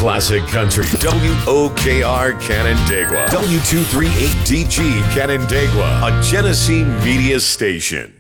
classic country. WOKR Canandaigua. W238DG Canandaigua. A Genesee Media Station.